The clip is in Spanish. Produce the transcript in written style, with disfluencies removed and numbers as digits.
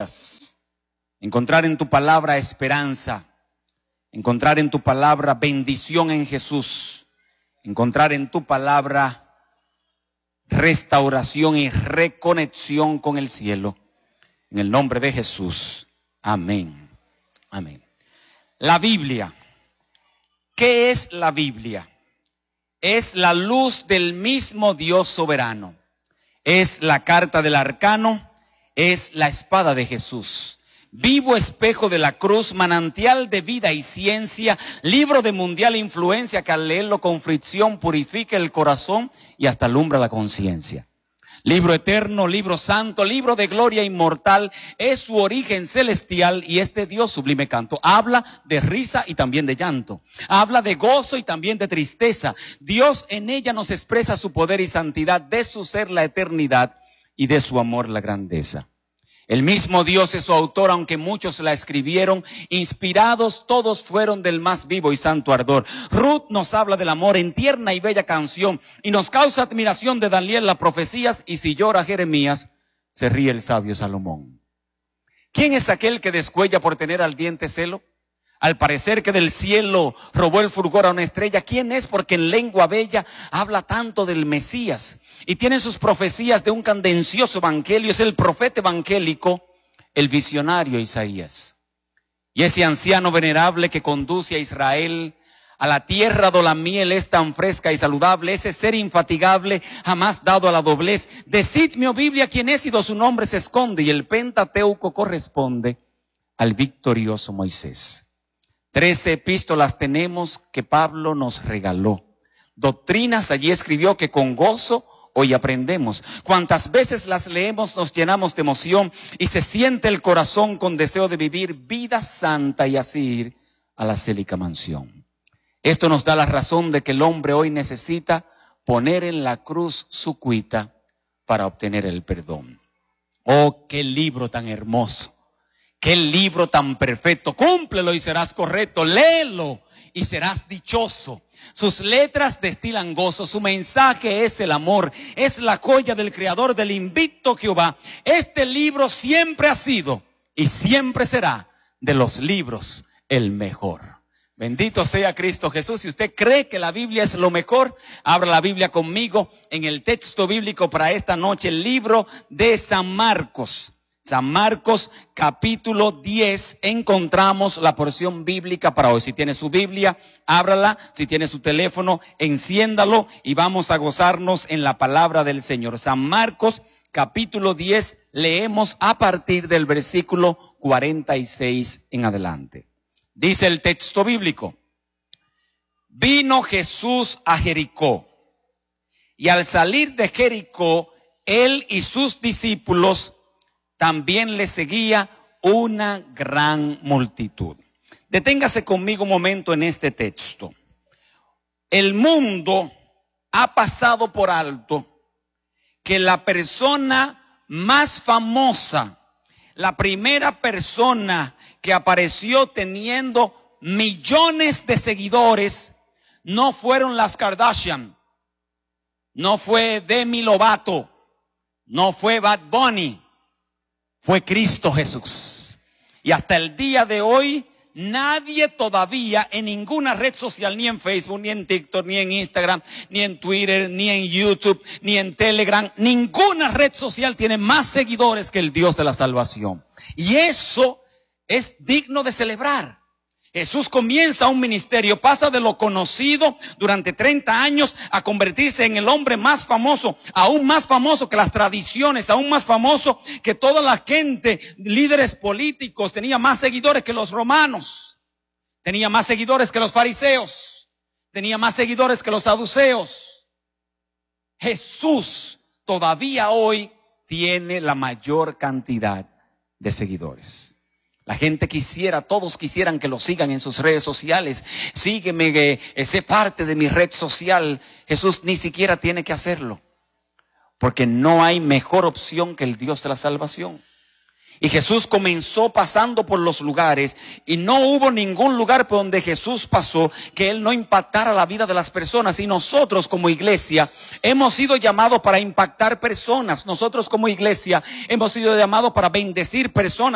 cosas. Encontrar en tu palabra esperanza. Encontrar en tu palabra bendición en Jesús. Encontrar en tu palabra restauración y reconexión con el cielo. En el nombre de Jesús. Amén. Amén. La Biblia. ¿Qué es la Biblia? Es la luz del mismo Dios soberano. Es la carta del arcano. Es la espada de Jesús. Vivo espejo de la cruz, manantial de vida y ciencia, libro de mundial influencia que al leerlo con fricción purifica el corazón y hasta alumbra la conciencia. Libro eterno, libro santo, libro de gloria inmortal, es su origen celestial y este Dios sublime canto. Habla de risa y también de llanto. Habla de gozo y también de tristeza. Dios en ella nos expresa su poder y santidad, de su ser la eternidad y de su amor la grandeza. El mismo Dios es su autor, aunque muchos la escribieron, inspirados todos fueron del más vivo y santo ardor. Ruth nos habla del amor en tierna y bella canción, y nos causa admiración de Daniel las profecías, y si llora Jeremías, se ríe el sabio Salomón. ¿Quién es aquel que descuella por tener al diente celo? Al parecer que del cielo robó el fulgor a una estrella. ¿Quién es? Porque en lengua bella habla tanto del Mesías y tiene sus profecías de un cadencioso evangelio. Es el profeta evangélico, el visionario Isaías. Y ese anciano venerable que conduce a Israel a la tierra donde la miel es tan fresca y saludable, ese ser infatigable, jamás dado a la doblez. Decidme, oh Biblia, quién es, y do su nombre se esconde, y el Pentateuco corresponde al victorioso Moisés. 13 epístolas tenemos que Pablo nos regaló. Doctrinas allí escribió que con gozo hoy aprendemos. Cuantas veces las leemos nos llenamos de emoción y se siente el corazón con deseo de vivir vida santa y así ir a la célica mansión. Esto nos da la razón de que el hombre hoy necesita poner en la cruz su cuita para obtener el perdón. Oh, qué libro tan hermoso. Qué libro tan perfecto. Cúmplelo y serás correcto. Léelo y serás dichoso. Sus letras destilan gozo. Su mensaje es el amor. Es la joya del Creador, del invicto Jehová. Este libro siempre ha sido y siempre será de los libros el mejor. Bendito sea Cristo Jesús. Si usted cree que la Biblia es lo mejor, abra la Biblia conmigo en el texto bíblico para esta noche, el libro de San Marcos. San Marcos capítulo 10, encontramos la porción bíblica para hoy. Si tiene su Biblia, ábrala. Si tiene su teléfono, enciéndalo y vamos a gozarnos en la palabra del Señor. San Marcos capítulo 10, leemos a partir del versículo 46 en adelante. Dice el texto bíblico: vino Jesús a Jericó, y al salir de Jericó, él y sus discípulos, también le seguía una gran multitud. Deténgase conmigo un momento en este texto. El mundo ha pasado por alto que la persona más famosa, la primera persona que apareció teniendo millones de seguidores, no fueron las Kardashian, no fue Demi Lovato, no fue Bad Bunny. Fue Cristo Jesús. Y hasta el día de hoy, nadie todavía en ninguna red social, ni en Facebook, ni en TikTok, ni en Instagram, ni en Twitter, ni en YouTube, ni en Telegram, ninguna red social tiene más seguidores que el Dios de la salvación. Y eso es digno de celebrar. Jesús comienza un ministerio, pasa de lo conocido durante 30 años a convertirse en el hombre más famoso, aún más famoso que las tradiciones, aún más famoso que toda la gente, líderes políticos. Tenía más seguidores que los romanos, tenía más seguidores que los fariseos, tenía más seguidores que los saduceos. Jesús todavía hoy tiene la mayor cantidad de seguidores. La gente quisiera, todos quisieran que lo sigan en sus redes sociales. Sígueme, sé parte de mi red social. Jesús ni siquiera tiene que hacerlo, porque no hay mejor opción que el Dios de la salvación. Y Jesús comenzó pasando por los lugares y no hubo ningún lugar por donde Jesús pasó que Él no impactara la vida de las personas. Y nosotros como iglesia hemos sido llamados para impactar personas. Nosotros como iglesia hemos sido llamados para bendecir personas.